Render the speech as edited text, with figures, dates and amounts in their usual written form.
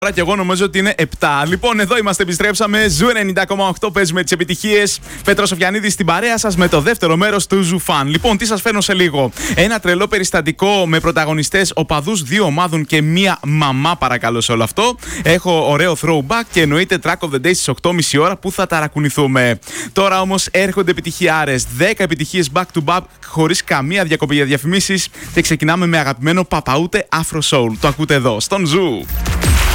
Και εγώ νομίζω ότι είναι 7. Λοιπόν, εδώ είμαστε, επιστρέψαμε. Ζου 90,8, παίζουμε τις επιτυχίες. Πέτρος Σοφιανίδης στην παρέα σας με το δεύτερο μέρος του Ζου Φαν. Λοιπόν, τι σας φέρνω σε λίγο. Ένα τρελό περιστατικό με πρωταγωνιστές οπαδούς δύο ομάδων και μία μαμά, παρακαλώ, σε όλο αυτό. Έχω ωραίο throwback και εννοείται track of the day στις 8.30 ώρα που θα ταρακουνηθούμε. Τώρα όμως έρχονται επιτυχιάρες. 10 επιτυχίες back to back χωρίς καμία διακοπή για διαφημίσεις. Και ξεκινάμε με αγαπημένο Παπαούτε Afro Soul. Το ακούτε εδώ, στον Ζου.